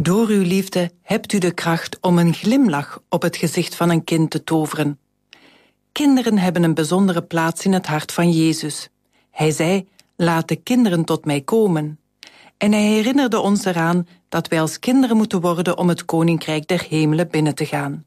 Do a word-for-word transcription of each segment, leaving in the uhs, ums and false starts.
Door uw liefde hebt u de kracht om een glimlach op het gezicht van een kind te toveren. Kinderen hebben een bijzondere plaats in het hart van Jezus. Hij zei, laat de kinderen tot mij komen. En hij herinnerde ons eraan dat wij als kinderen moeten worden om het koninkrijk der hemelen binnen te gaan.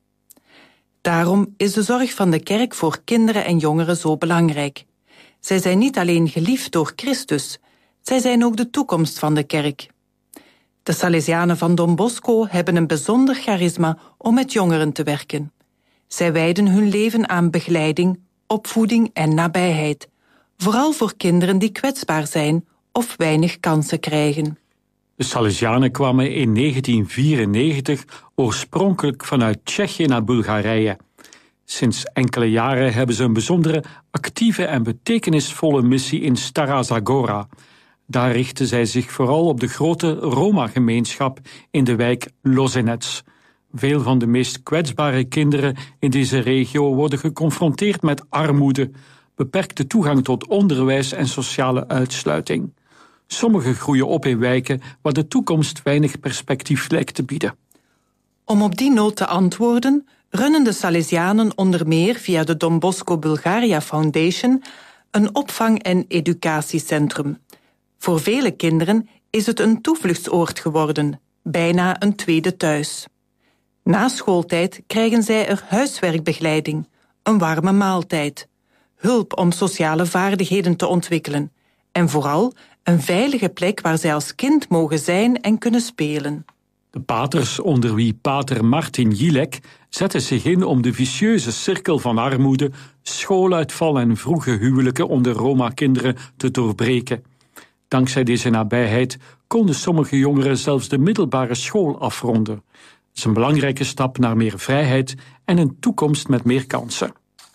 Daarom is de zorg van de kerk voor kinderen en jongeren zo belangrijk. Zij zijn niet alleen geliefd door Christus, zij zijn ook de toekomst van de kerk. De Salesianen van Don Bosco hebben een bijzonder charisma om met jongeren te werken. Zij wijden hun leven aan begeleiding, opvoeding en nabijheid, vooral voor kinderen die kwetsbaar zijn of weinig kansen krijgen. De Salesianen kwamen in negentien vierennegentig oorspronkelijk vanuit Tsjechië naar Bulgarije. Sinds enkele jaren hebben ze een bijzondere, actieve en betekenisvolle missie in Stara Zagora. Daar richten zij zich vooral op de grote Roma-gemeenschap in de wijk Lozenec. Veel van de meest kwetsbare kinderen in deze regio worden geconfronteerd met armoede, beperkte toegang tot onderwijs en sociale uitsluiting. Sommigen groeien op in wijken waar de toekomst weinig perspectief lijkt te bieden. Om op die nood te antwoorden, runnen de Salesianen onder meer via de Don Bosco Bulgaria Foundation een opvang- en educatiecentrum. Voor vele kinderen is het een toevluchtsoord geworden, bijna een tweede thuis. Na schooltijd krijgen zij er huiswerkbegeleiding, een warme maaltijd, hulp om sociale vaardigheden te ontwikkelen en vooral een veilige plek waar zij als kind mogen zijn en kunnen spelen. De paters, onder wie pater Martin Jilek, zetten zich in om de vicieuze cirkel van armoede, schooluitval en vroege huwelijken onder Roma-kinderen te doorbreken. Dankzij deze nabijheid konden sommige jongeren zelfs de middelbare school afronden. Dat is een belangrijke stap naar meer vrijheid en een toekomst met meer kansen.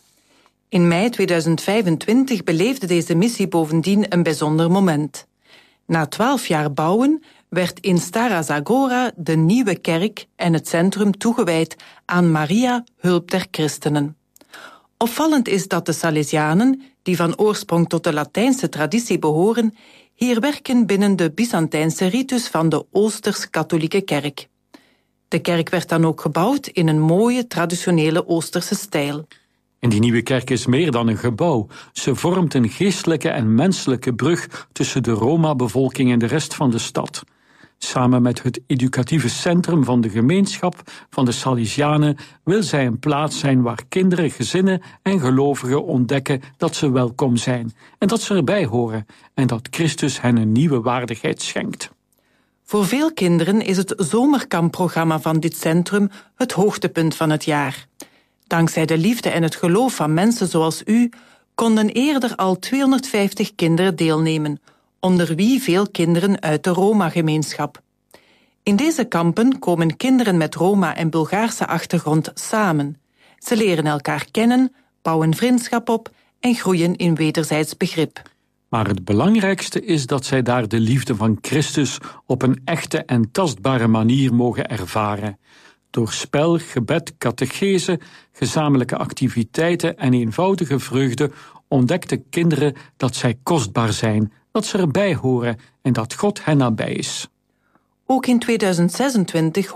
In mei tweeduizend vijfentwintig beleefde deze missie bovendien een bijzonder moment. Na twaalf jaar bouwen werd in Stara Zagora de nieuwe kerk en het centrum toegewijd aan Maria, hulp der christenen. Opvallend is dat de Salesianen, die van oorsprong tot de Latijnse traditie behoren, hier werken binnen de Byzantijnse ritus van de Oosters-katholieke kerk. De kerk werd dan ook gebouwd in een mooie traditionele Oosterse stijl. En die nieuwe kerk is meer dan een gebouw. Ze vormt een geestelijke en menselijke brug tussen de Roma-bevolking en de rest van de stad. Samen met het educatieve centrum van de gemeenschap van de Salesianen wil zij een plaats zijn waar kinderen, gezinnen en gelovigen ontdekken dat ze welkom zijn en dat ze erbij horen en dat Christus hen een nieuwe waardigheid schenkt. Voor veel kinderen is het zomerkampprogramma van dit centrum het hoogtepunt van het jaar. Dankzij de liefde en het geloof van mensen zoals u konden eerder al tweehonderdvijftig kinderen deelnemen, onder wie veel kinderen uit de Roma-gemeenschap. In deze kampen komen kinderen met Roma- en Bulgaarse achtergrond samen. Ze leren elkaar kennen, bouwen vriendschap op en groeien in wederzijds begrip. Maar het belangrijkste is dat zij daar de liefde van Christus op een echte en tastbare manier mogen ervaren. Door spel, gebed, catechese, gezamenlijke activiteiten en eenvoudige vreugde ontdekten kinderen dat zij kostbaar zijn, dat ze erbij horen en dat God hen nabij is. Ook in tweeduizend zesentwintig